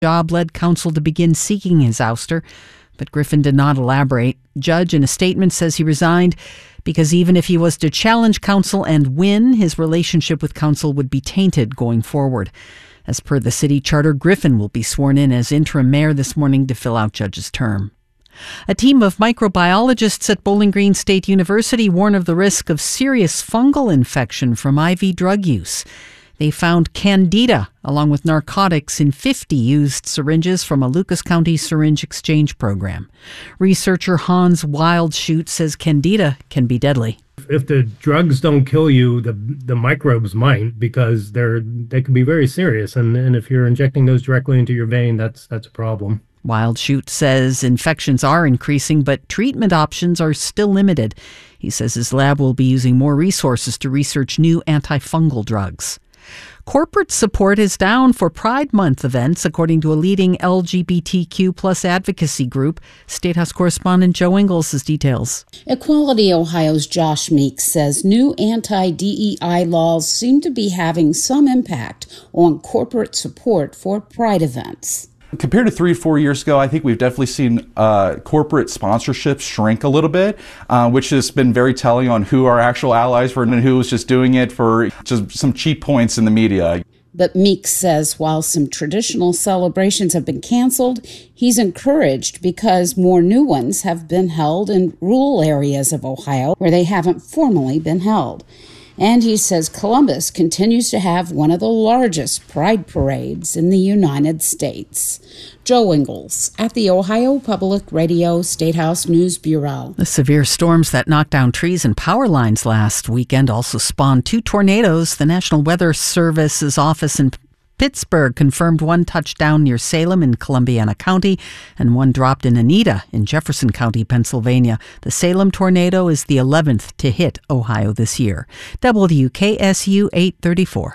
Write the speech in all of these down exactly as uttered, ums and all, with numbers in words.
job led council to begin seeking his ouster, but Griffin did not elaborate. Judge, in a statement, says he resigned because even if he was to challenge council and win, his relationship with council would be tainted going forward. As per the city charter, Griffin will be sworn in as interim mayor this morning to fill out Judge's term. A team of microbiologists at Bowling Green State University warn of the risk of serious fungal infection from I V drug use. They found candida, along with narcotics, in fifty used syringes from a Lucas County syringe exchange program. Researcher Hans Wildshoot says candida can be deadly. If the drugs don't kill you, the the microbes might, because they're they can be very serious. And, and if you're injecting those directly into your vein, that's that's a problem. Wildshoot says infections are increasing, but treatment options are still limited. He says his lab will be using more resources to research new antifungal drugs. Corporate support is down for Pride Month events, according to a leading L G B T Q plus advocacy group. State House correspondent Joe Ingles has details. Equality Ohio's Josh Meeks says new anti-D E I laws seem to be having some impact on corporate support for Pride events. Compared to three or four years ago, I think we've definitely seen uh, corporate sponsorship shrink a little bit, uh, which has been very telling on who our actual allies were and who was just doing it for just some cheap points in the media. But Meeks says while some traditional celebrations have been canceled, he's encouraged because more new ones have been held in rural areas of Ohio where they haven't formally been held. And he says Columbus continues to have one of the largest pride parades in the United States. Joe Ingles at the Ohio Public Radio State House News Bureau. The severe storms that knocked down trees and power lines last weekend also spawned two tornadoes. The National Weather Service's office in Pittsburgh confirmed one touched down near Salem in Columbiana County and one dropped in Anita in Jefferson County, Pennsylvania. The Salem tornado is the eleventh to hit Ohio this year. W K S U eight thirty-four.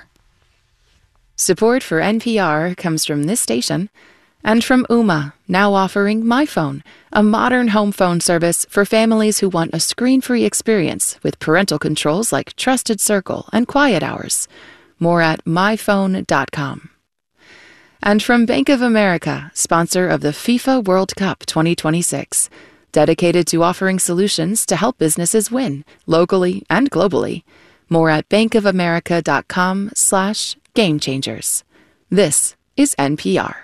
Support for N P R comes from this station and from Ooma, now offering MyPhone, a modern home phone service for families who want a screen-free experience with parental controls like Trusted Circle and Quiet Hours. More at my phone dot com. And from Bank of America, sponsor of the FIFA World Cup twenty twenty-six, dedicated to offering solutions to help businesses win, locally and globally. More at bankofamerica.com slash game changers. This is N P R.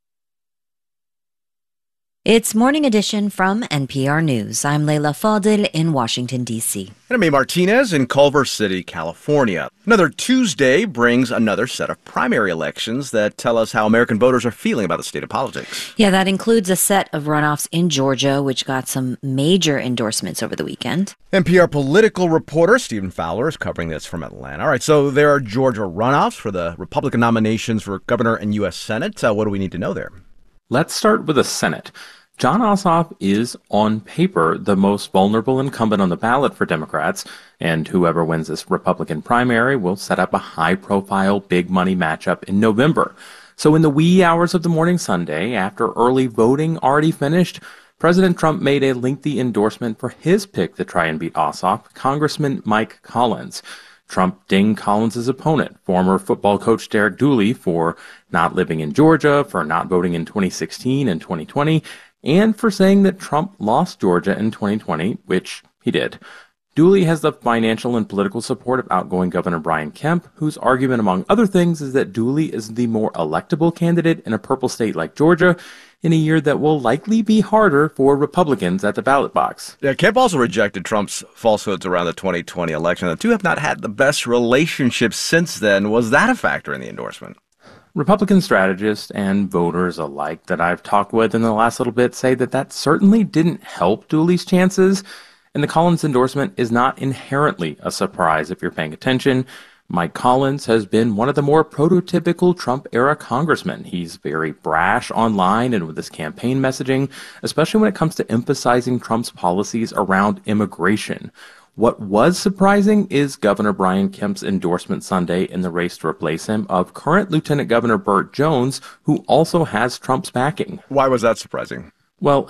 It's Morning Edition from N P R News. I'm Leila Fadel in Washington, D C. And I'm May Martinez in Culver City, California. Another Tuesday brings another set of primary elections that tell us how American voters are feeling about the state of politics. Yeah, that includes a set of runoffs in Georgia, which got some major endorsements over the weekend. N P R political reporter Stephen Fowler is covering this from Atlanta. All right, so there are Georgia runoffs for the Republican nominations for governor and U S Senate. Uh, what do we need to know there? Let's start with the Senate. Jon Ossoff is, on paper, the most vulnerable incumbent on the ballot for Democrats, and whoever wins this Republican primary will set up a high-profile, big-money matchup in November. So in the wee hours of the morning Sunday, after early voting already finished, President Trump made a lengthy endorsement for his pick to try and beat Ossoff, Congressman Mike Collins. Trump dinged Collins' opponent, former football coach Derek Dooley, for not living in Georgia, for not voting in twenty sixteen and twenty twenty, and for saying that Trump lost Georgia in twenty twenty, which he did. Dooley has the financial and political support of outgoing Governor Brian Kemp, whose argument, among other things, is that Dooley is the more electable candidate in a purple state like Georgia in a year that will likely be harder for Republicans at the ballot box. Yeah, Kemp also rejected Trump's falsehoods around the twenty twenty election. The two have not had the best relationship since then. Was that a factor in the endorsement? Republican strategists and voters alike that I've talked with in the last little bit say that that certainly didn't help Dooley's chances, and the Collins endorsement is not inherently a surprise if you're paying attention. Mike Collins has been one of the more prototypical Trump-era congressmen. He's very brash online and with his campaign messaging, especially when it comes to emphasizing Trump's policies around immigration. What was surprising is Governor Brian Kemp's endorsement Sunday in the race to replace him of current Lieutenant Governor Burt Jones, who also has Trump's backing. Why was that surprising? Well,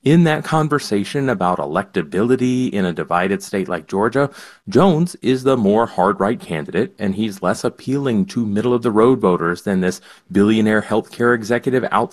In that conversation about electability in a divided state like Georgia, Jones is the more hard-right candidate, and he's less appealing to middle-of-the-road voters than this billionaire healthcare executive out